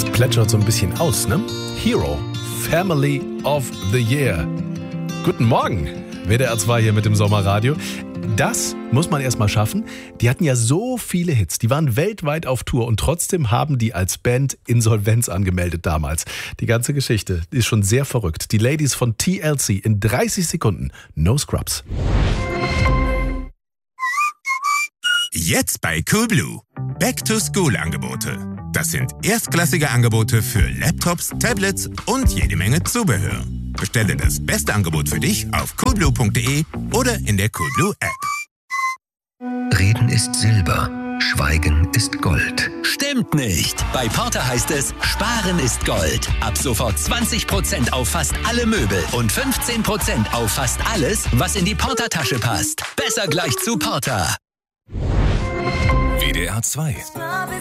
Das plätschert so ein bisschen aus, ne? Hero, Family of the Year. Guten Morgen, WDR 2 hier mit dem Sommerradio. Das muss man erstmal schaffen. Die hatten ja so viele Hits, die waren weltweit auf Tour und trotzdem haben die als Band Insolvenz angemeldet damals. Die ganze Geschichte ist schon sehr verrückt. Die Ladies von TLC in 30 Sekunden, no scrubs. Jetzt bei Coolblue. Back-to-School-Angebote. Das sind erstklassige Angebote für Laptops, Tablets und jede Menge Zubehör. Bestelle das beste Angebot für dich auf coolblue.de oder in der Coolblue App. Reden ist Silber, Schweigen ist Gold. Stimmt nicht. Bei Porter heißt es, Sparen ist Gold. Ab sofort 20% auf fast alle Möbel und 15% auf fast alles, was in die Porter-Tasche passt. Besser gleich zu Porter. WDR 2